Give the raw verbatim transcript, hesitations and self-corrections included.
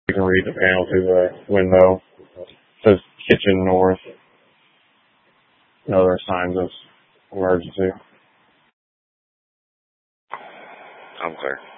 You can read the panel through the window. It says kitchen north. No other signs of emergency. I'm clear.